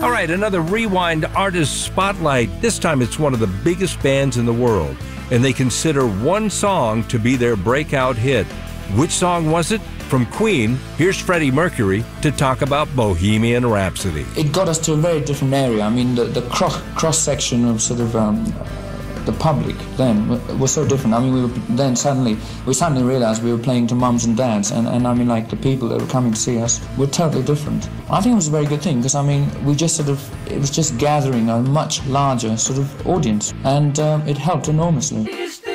All right, another Rewind Artist Spotlight. This time it's one of the biggest bands in the world, and they consider one song to be their breakout hit. Which song was it? From Queen, here's Freddie Mercury to talk about Bohemian Rhapsody. It got us to a very different area. I mean, the cross-section of sort of the public then was so different. I mean, we suddenly realized we were playing to mums and dads, and I mean, like, the people that were coming to see us were totally different. I think it was a very good thing, because I mean, it was just gathering a much larger sort of audience, and it helped enormously.